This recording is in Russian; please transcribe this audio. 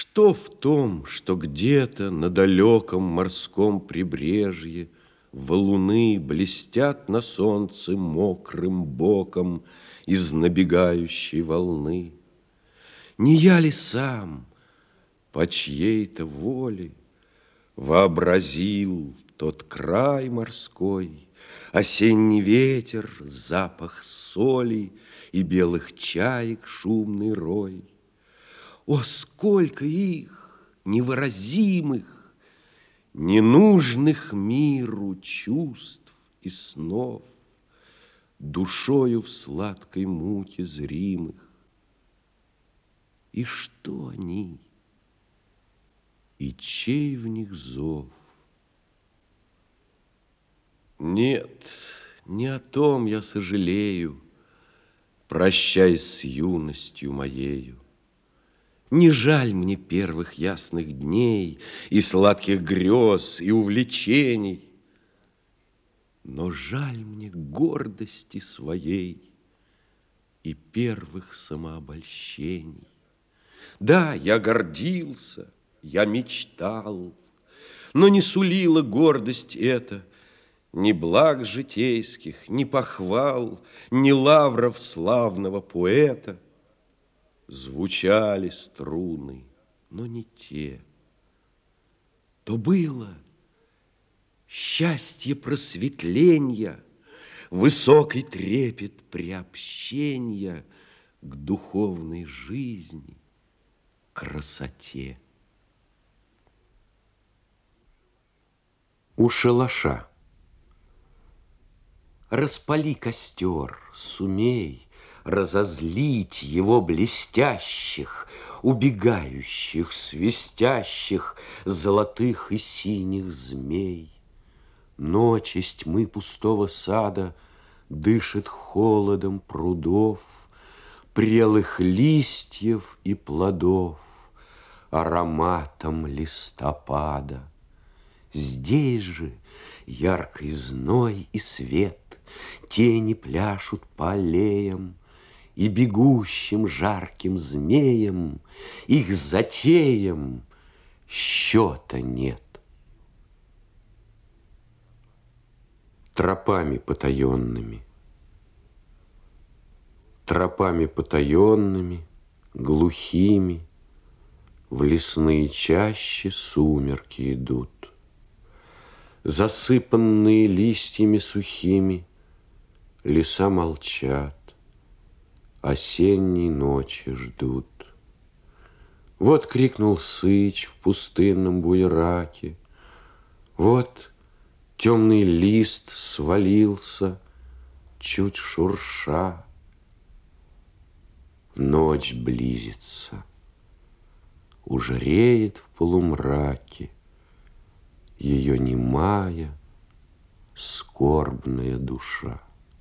Что в том, что где-то на далеком морском прибрежье валуны блестят на солнце мокрым боком из набегающей волны? Не я ли сам по чьей-то воле вообразил тот край морской, осенний ветер, запах соли и белых чаек шумный рой? О, сколько их, невыразимых, ненужных миру чувств и снов, душою в сладкой муке зримых. И что они, и чей в них зов? Нет, не о том я сожалею, прощаясь с юностью моею. Не жаль мне первых ясных дней и сладких грез, и увлечений, но жаль мне гордости своей и первых самообольщений. Да, я гордился, я мечтал, но не сулила гордость эта ни благ житейских, ни похвал, ни лавров славного поэта. Звучали струны, но не те. То было счастье просветления, высокий трепет приобщения к духовной жизни, красоте. У шалаша. Распали костер, сумей разозлить его блестящих, убегающих, свистящих, золотых и синих змей. Ночь из тьмы пустого сада дышит холодом прудов, прелых листьев и плодов, ароматом листопада. Здесь же яркий зной и свет, тени пляшут по аллеям, и бегущим жарким змеям, их затеям счета нет. Тропами потаенными, глухими, в лесные чащи сумерки идут. Засыпанные листьями сухими, леса молчат, осенней ночи ждут. Вот крикнул сыч в пустынном буераке, вот темный лист свалился, чуть шурша. Ночь близится, уже реет в полумраке ее немая, скорбная душа.